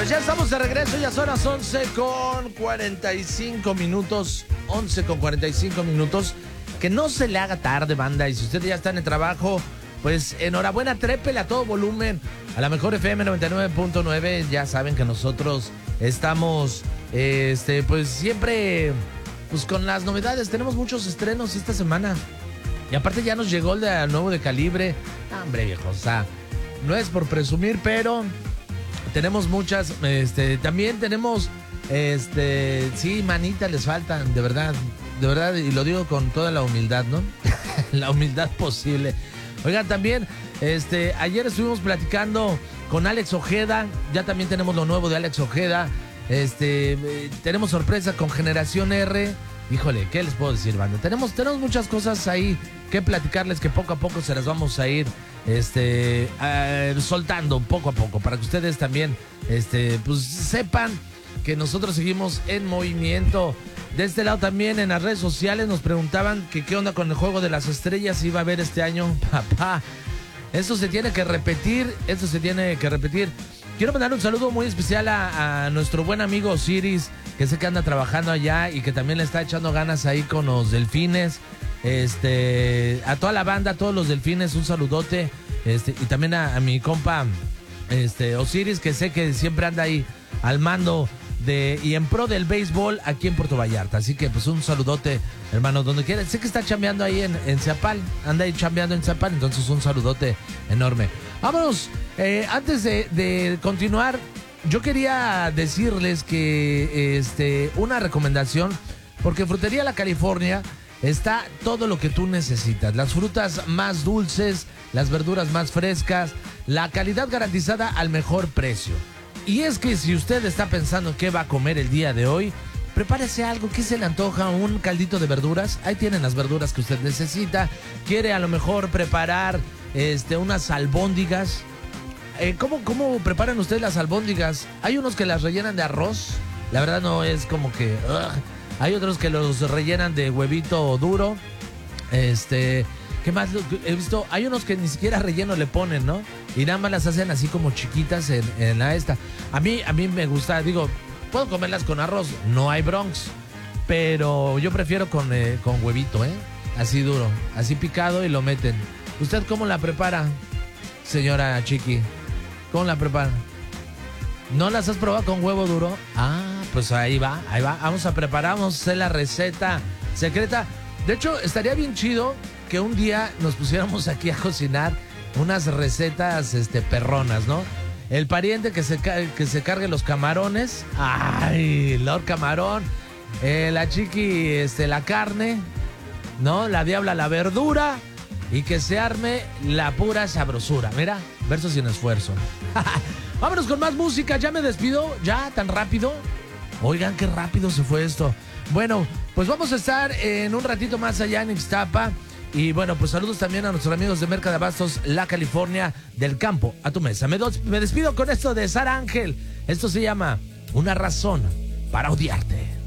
Pues ya estamos de regreso, ya son las 11:45 minutos. 11:45 minutos. Que no se le haga tarde, banda. Y si usted ya está en el trabajo, pues enhorabuena, trépele a todo volumen. A la mejor FM 99.9. Ya saben que nosotros estamos, pues siempre, pues con las novedades. Tenemos muchos estrenos esta semana. Y aparte ya nos llegó el nuevo de Calibre. Hombre, viejo, o sea, no es por presumir, pero tenemos muchas, también tenemos, sí, manitas les faltan, de verdad, y lo digo con toda la humildad, ¿no? La humildad posible. Oigan, también, ayer estuvimos platicando con Alex Ojeda, ya también tenemos lo nuevo de Alex Ojeda, tenemos sorpresa con Generación R. Híjole, ¿qué les puedo decir, banda? Tenemos muchas cosas ahí que platicarles, que poco a poco se las vamos a ir soltando poco a poco, para que ustedes también pues sepan que nosotros seguimos en movimiento. De este lado también en las redes sociales nos preguntaban que qué onda con el juego de las estrellas, si iba a haber este año. Papá, eso se tiene que repetir, Quiero mandar un saludo muy especial a nuestro buen amigo Osiris, que sé que anda trabajando allá y que también le está echando ganas ahí con los delfines. A toda la banda, a todos los delfines, un saludote. Y también a mi compa Osiris, que sé que siempre anda ahí al mando y en pro del béisbol aquí en Puerto Vallarta. Así que pues un saludote, hermano, donde quiera. Sé que está chambeando ahí en Zapal, anda ahí chambeando en Zapal, entonces un saludote enorme. Vámonos, antes de continuar, yo quería decirles que una recomendación, porque en Frutería La California está todo lo que tú necesitas. Las frutas más dulces, las verduras más frescas, la calidad garantizada al mejor precio. Y es que si usted está pensando qué va a comer el día de hoy, prepárese algo. ¿Qué se le antoja? Un caldito de verduras. Ahí tienen las verduras que usted necesita. Quiere a lo mejor preparar unas albóndigas. ¿Cómo preparan ustedes las albóndigas? Hay unos que las rellenan de arroz. La verdad no es como que... Hay otros que los rellenan de huevito duro. ¿Qué más he visto? Hay unos que ni siquiera relleno le ponen, ¿no? Y nada más las hacen así como chiquitas en la esta. A mí me gusta, digo, puedo comerlas con arroz, no hay Bronx, pero yo prefiero con huevito, así duro, así picado y lo meten. ¿Usted cómo la prepara, señora Chiqui? ¿Cómo la prepara? ¿No las has probado con huevo duro? Ah, pues ahí va. Vamos a hacer la receta secreta. De hecho, estaría bien chido que un día nos pusiéramos aquí a cocinar unas recetas perronas, ¿no? El pariente que se cargue los camarones. ¡Ay, Lord Camarón! La Chiqui, la carne, ¿no? La Diabla, la verdura. Y que se arme la pura sabrosura. Mira, verso sin esfuerzo. Vámonos con más música. Ya me despido. ¿Ya? ¿Tan rápido? Oigan, qué rápido se fue esto. Bueno, pues vamos a estar en un ratito más allá en Ixtapa. Y bueno, pues saludos también a nuestros amigos de Merca de Abastos, La California, del campo a tu mesa. Me despido con esto de Sara Ángel. Esto se llama Una razón para odiarte.